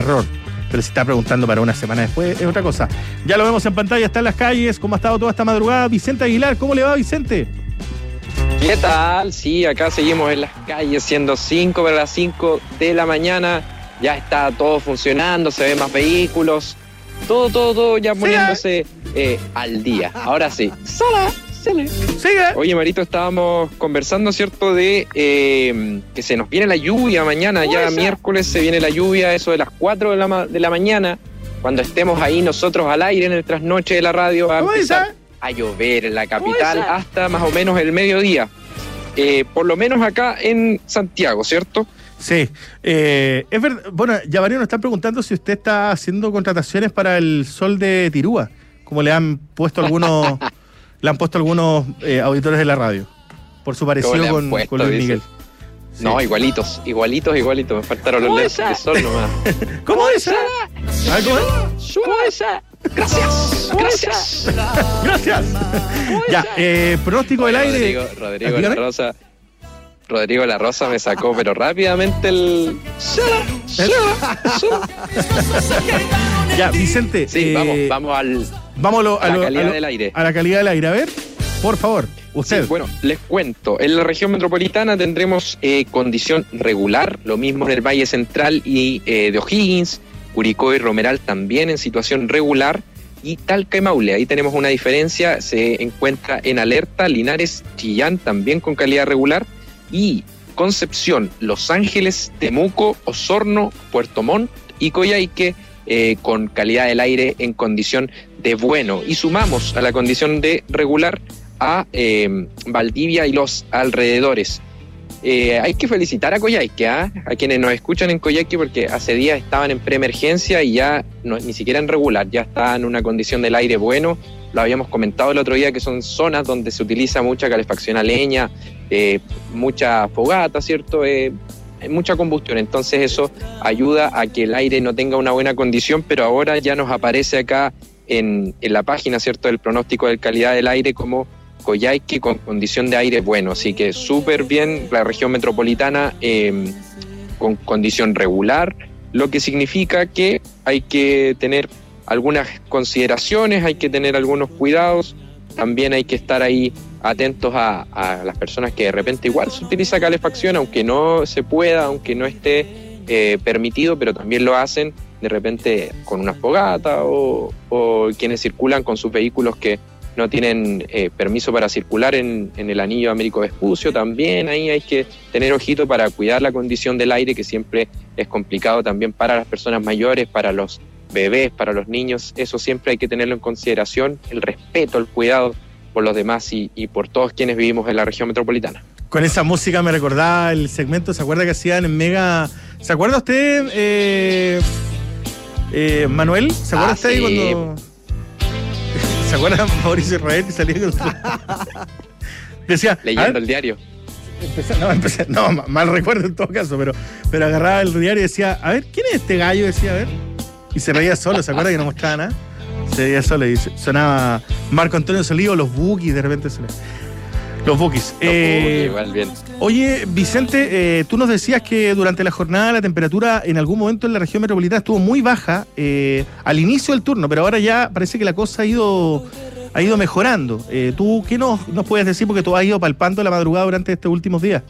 error. Pero si está preguntando para una semana después, es otra cosa. Ya lo vemos en pantalla, está en las calles, cómo ha estado toda esta madrugada. Vicente Aguilar, ¿cómo le va, Vicente? ¿Qué tal? Sí, acá seguimos en las calles, siendo 5 para las 5 de la mañana. Ya está todo funcionando, se ven más vehículos. Todo ya poniéndose al día. Ahora sí. Sigue. Oye, Marito, estábamos conversando, ¿cierto? De que se nos viene la lluvia mañana. Ya miércoles se viene la lluvia, eso de las 4 de la mañana. Cuando estemos ahí nosotros al aire en el trasnoche de la radio, va a empezar a llover en la capital hasta más o menos el mediodía. Por lo menos acá en Santiago, ¿cierto? Sí, es verdad. Bueno, ya varios nos están preguntando si usted está haciendo contrataciones para el Sol de Tirúa, como le han puesto algunos auditores de la radio, por su parecido con Luis Miguel. Sí. No, igualitos, me faltaron los lentes de sol nomás. ¿Cómo es esa? ¿Cómo es esa? Gracias. Ya, pronóstico del aire. Rodrigo La Rosa me sacó, pero rápidamente el... Ya, Vicente. Sí, vamos a la calidad del aire. A la calidad del aire. A ver, por favor, usted. Sí, bueno, les cuento. En la región metropolitana tendremos condición regular, lo mismo en el Valle Central y de O'Higgins, Curicó y Romeral también en situación regular, y Talca y Maule, ahí tenemos una diferencia, se encuentra en alerta. Linares, Chillán también con calidad regular, y Concepción, Los Ángeles, Temuco, Osorno, Puerto Montt y Coyhaique con calidad del aire en condición de bueno. Y sumamos a la condición de regular a Valdivia y los alrededores. Hay que felicitar a Coyhaique, a quienes nos escuchan en Coyhaique, porque hace días estaban en preemergencia y ya ni siquiera en regular, ya está en una condición del aire bueno. Lo habíamos comentado el otro día, que son zonas donde se utiliza mucha calefacción a leña, mucha fogata, ¿cierto? Mucha combustión. Entonces eso ayuda a que el aire no tenga una buena condición, pero ahora ya nos aparece acá en la página, ¿cierto?, del pronóstico de calidad del aire como Coyhaique con condición de aire bueno. Así que súper bien la región metropolitana con condición regular, lo que significa que hay que tener algunas consideraciones, hay que tener algunos cuidados. También hay que estar ahí atentos a las personas que de repente igual se utiliza calefacción, aunque no se pueda, aunque no esté permitido, pero también lo hacen de repente con una fogata o quienes circulan con sus vehículos que no tienen permiso para circular en el anillo Américo Vespucio. También ahí hay que tener ojito para cuidar la condición del aire, que siempre es complicado también para las personas mayores, para los bebés, para los niños. Eso siempre hay que tenerlo en consideración, el respeto, el cuidado por los demás y por todos quienes vivimos en la región metropolitana. Con esa música me recordaba el segmento, ¿se acuerda que hacían en Mega? ¿Se acuerda usted, Manuel? ¿Se acuerda usted ahí cuando... ¿Se acuerda Mauricio Israel y salía con su... Decía... Leyendo el diario. No, mal recuerdo en todo caso, pero agarraba el diario y decía, a ver, ¿quién es este gallo? Decía, a ver... Y se reía solo, ¿se acuerda que no mostraba nada? Se reía solo y sonaba Marco Antonio Solivo, los Bukis, de repente se le... Los Bukis. Igual bien. Oye, Vicente, tú nos decías que durante la jornada la temperatura en algún momento en la región metropolitana estuvo muy baja al inicio del turno, pero ahora ya parece que la cosa ha ido mejorando. ¿Tú qué nos puedes decir? Porque tú has ido palpando la madrugada durante estos últimos días.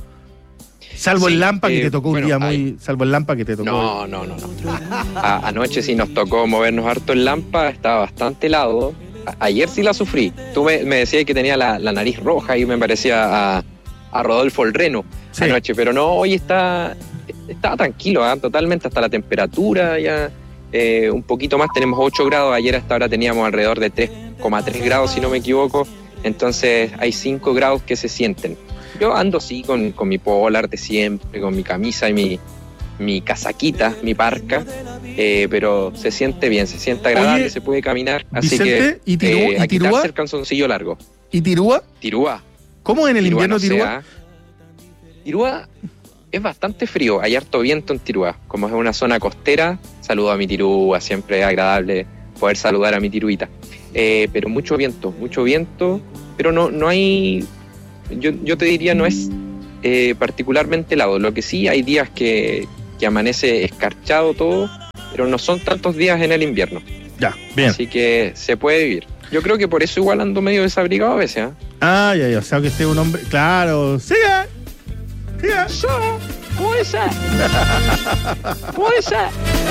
Salvo el Lampa que te tocó un día muy... Salvo el Lampa que te tocó. No. Anoche sí nos tocó movernos harto el Lampa, estaba bastante helado. Ayer sí la sufrí. Tú me decías que tenía la nariz roja y me parecía a Rodolfo el Reno anoche, pero no, hoy estaba tranquilo, totalmente, hasta la temperatura ya un poquito más, tenemos 8 grados, ayer hasta ahora teníamos alrededor de 3,3 grados si no me equivoco, entonces hay 5 grados que se sienten. Yo ando sí con mi polar de siempre, con mi camisa y mi casaquita, mi parca, pero se siente bien, se siente agradable. Oye, se puede caminar, así Vicente, que ¿y Tirúa? El calzoncillo largo. ¿Y Tirúa? Tirúa. ¿Cómo en el invierno no Tirúa? Tirúa es bastante frío, hay harto viento en Tirúa, como es una zona costera. Saludo a mi Tirúa, siempre es agradable poder saludar a mi Tiruita, pero mucho viento, pero no hay, yo te diría, no es particularmente helado. Lo que sí, hay días que amanece escarchado todo, pero no son tantos días en el invierno. Ya, bien. Así que se puede vivir. Yo creo que por eso igual ando medio desabrigado a veces, ¿eh? Ya, o sea que esté un hombre... Claro, siga. Sí, puede ser. Puede ser.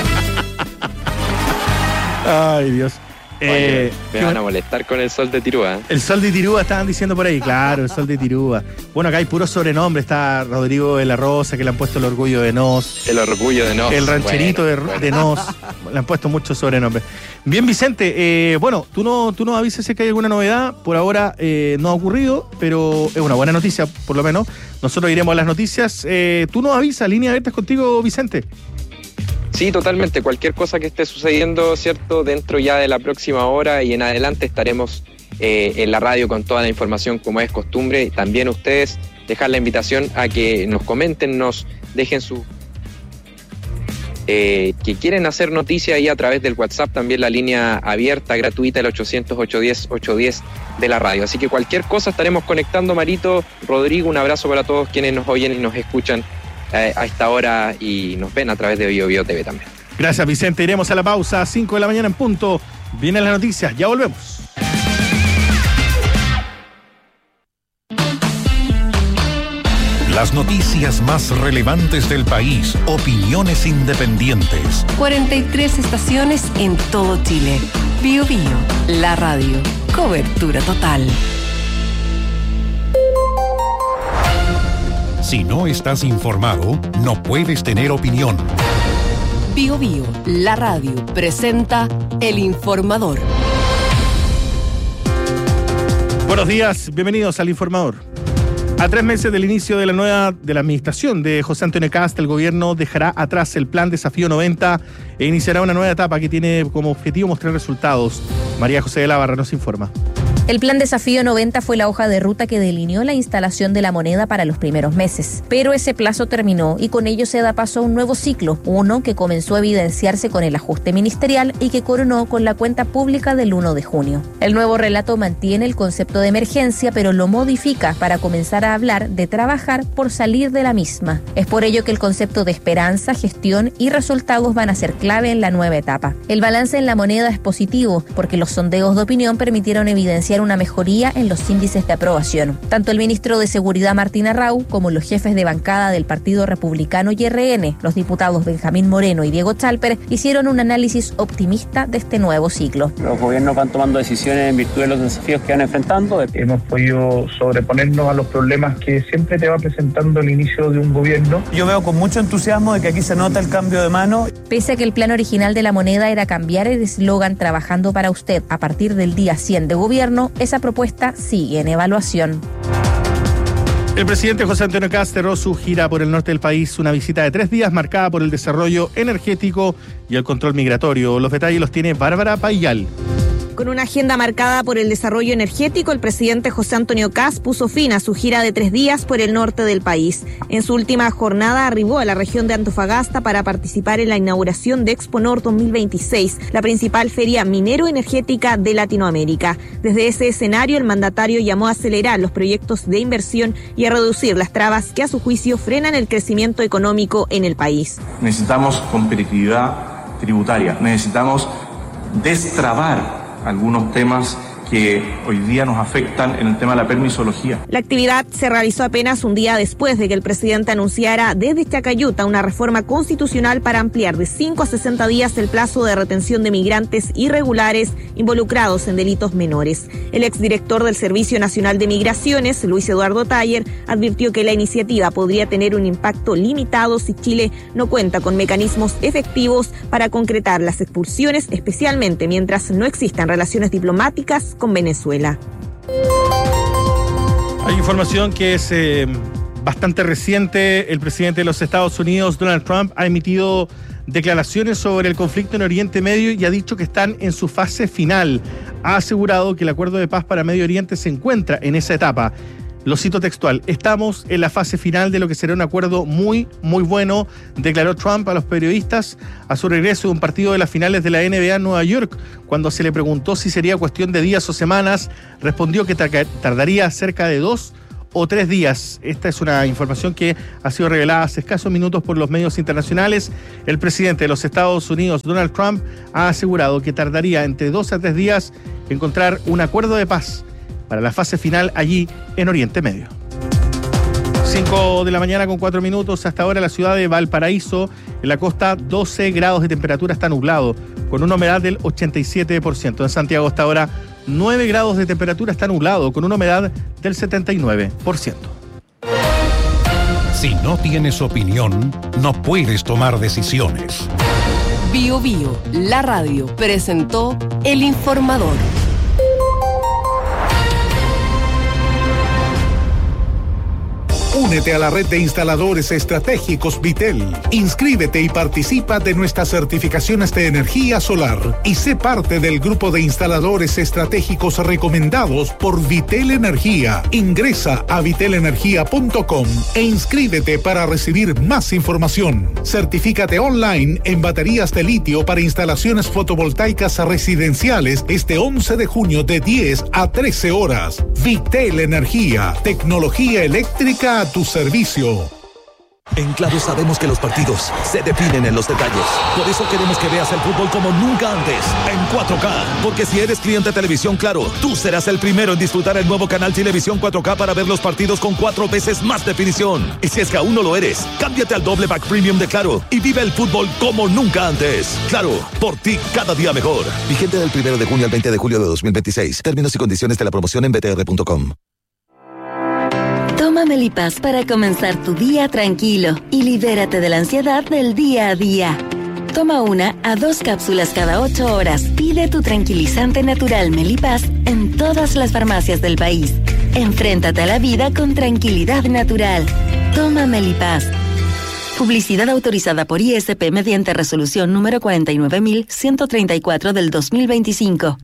Ay, Dios. Me van a molestar con el sol de Tirúa. El sol de Tirúa estaban diciendo por ahí, claro, el sol de Tirúa. Bueno, acá hay puro sobrenombre, está Rodrigo de la Rosa, que le han puesto el orgullo de Nos. El orgullo de Nos. El rancherito de Nos. Le han puesto muchos sobrenombres. Bien, Vicente, bueno, tú no avisas si hay alguna novedad, por ahora no ha ocurrido, pero es una buena noticia, por lo menos. Nosotros iremos a las noticias. Tú nos avisas, línea abierta es contigo, Vicente. Sí, totalmente. Cualquier cosa que esté sucediendo, ¿cierto? Dentro ya de la próxima hora y en adelante estaremos en la radio con toda la información como es costumbre. También ustedes dejar la invitación a que nos comenten, nos dejen su... que quieren hacer noticia ahí a través del WhatsApp, también la línea abierta, gratuita, el 800-810-810 de la radio. Así que cualquier cosa estaremos conectando, Marito, Rodrigo, un abrazo para todos quienes nos oyen y nos escuchan a esta hora y nos ven a través de BioBio TV también. Gracias, Vicente. Iremos a la pausa, 5 de la mañana en punto. Vienen las noticias, ya volvemos. Las noticias más relevantes del país, opiniones independientes. 43 estaciones en todo Chile. BioBio, la radio. Cobertura total. Si no estás informado, no puedes tener opinión. BioBio, la radio, presenta El Informador. Buenos días, bienvenidos al Informador. A 3 meses del inicio de la administración de José Antonio Kast, el gobierno dejará atrás el plan Desafío 90 e iniciará una nueva etapa que tiene como objetivo mostrar resultados. María José de la Barra nos informa. El plan Desafío 90 fue la hoja de ruta que delineó la instalación de la moneda para los primeros meses. Pero ese plazo terminó y con ello se da paso a un nuevo ciclo, uno que comenzó a evidenciarse con el ajuste ministerial y que coronó con la cuenta pública del 1 de junio. El nuevo relato mantiene el concepto de emergencia, pero lo modifica para comenzar a hablar de trabajar por salir de la misma. Es por ello que el concepto de esperanza, gestión y resultados van a ser clave en la nueva etapa. El balance en la moneda es positivo, porque los sondeos de opinión permitieron evidenciar una mejoría en los índices de aprobación. Tanto el ministro de Seguridad Martín Arrau como los jefes de bancada del Partido Republicano y RN, los diputados Benjamín Moreno y Diego Chalper, hicieron un análisis optimista de este nuevo ciclo. Los gobiernos van tomando decisiones en virtud de los desafíos que van enfrentando. Hemos podido sobreponernos a los problemas que siempre te va presentando el inicio de un gobierno. Yo veo con mucho entusiasmo de que aquí se nota el cambio de mano. Pese a que el plan original de la moneda era cambiar el eslogan "Trabajando para usted" a partir del día 100 de gobierno, esa propuesta sigue en evaluación. El presidente José Antonio Kast cerró su gira por el norte del país, una visita de 3 días marcada por el desarrollo energético y el control migratorio. Los detalles los tiene Bárbara Payal. Con una agenda marcada por el desarrollo energético, el presidente José Antonio Kast puso fin a su gira de 3 días por el norte del país. En su última jornada arribó a la región de Antofagasta para participar en la inauguración de Exponor 2026, la principal feria minero-energética de Latinoamérica. Desde ese escenario, el mandatario llamó a acelerar los proyectos de inversión y a reducir las trabas que a su juicio frenan el crecimiento económico en el país. Necesitamos competitividad tributaria, necesitamos destrabar algunos temas que hoy día nos afectan en el tema de la permisología. La actividad se realizó apenas un día después de que el presidente anunciara desde Chacayuta una reforma constitucional para ampliar de 5 a 60 días el plazo de retención de migrantes irregulares involucrados en delitos menores. El exdirector del Servicio Nacional de Migraciones, Luis Eduardo Taller, advirtió que la iniciativa podría tener un impacto limitado si Chile no cuenta con mecanismos efectivos para concretar las expulsiones, especialmente mientras no existan relaciones diplomáticas con Venezuela. Hay información que es bastante reciente. El presidente de los Estados Unidos, Donald Trump, ha emitido declaraciones sobre el conflicto en Oriente Medio y ha dicho que están en su fase final. Ha asegurado que el acuerdo de paz para Medio Oriente se encuentra en esa etapa. Lo cito textual: estamos en la fase final de lo que será un acuerdo muy, muy bueno, declaró Trump a los periodistas a su regreso de un partido de las finales de la NBA en Nueva York. Cuando se le preguntó si sería cuestión de días o semanas, respondió que tardaría cerca de 2 o 3 días. Esta es una información que ha sido revelada hace escasos minutos por los medios internacionales. El presidente de los Estados Unidos, Donald Trump, ha asegurado que tardaría entre 2 a 3 días encontrar un acuerdo de paz para la fase final allí en Oriente Medio. 5 de la mañana con 4 minutos. Hasta ahora la ciudad de Valparaíso, en la costa, 12 grados de temperatura, está nublado, con una humedad del 87%. En Santiago hasta ahora 9 grados de temperatura, está nublado, con una humedad del 79%. Si no tienes opinión, no puedes tomar decisiones. Bio Bio, la radio, presentó El Informador. Únete a la red de instaladores estratégicos Vitel. Inscríbete y participa de nuestras certificaciones de energía solar y sé parte del grupo de instaladores estratégicos recomendados por Vitel Energía. Ingresa a vitelenergia.com e inscríbete para recibir más información. Certifícate online en baterías de litio para instalaciones fotovoltaicas residenciales este 11 de junio de 10 a 13 horas. Vitel Energía, tecnología eléctrica a tu servicio. En Claro sabemos que los partidos se definen en los detalles. Por eso queremos que veas el fútbol como nunca antes, en 4K. Porque si eres cliente de Televisión Claro, tú serás el primero en disfrutar el nuevo canal Televisión 4K para ver los partidos con 4 veces más definición. Y si es que aún no lo eres, cámbiate al doble pack premium de Claro y vive el fútbol como nunca antes. Claro, por ti cada día mejor. Vigente del 1 de junio al 20 de julio de 2026. Términos y condiciones de la promoción en btr.com. Toma Melipaz para comenzar tu día tranquilo y libérate de la ansiedad del día a día. Toma 1 a 2 cápsulas cada 8 horas. Pide tu tranquilizante natural Melipaz en todas las farmacias del país. Enfréntate a la vida con tranquilidad natural. Toma Melipaz. Publicidad autorizada por ISP mediante resolución número 49134 del 2025.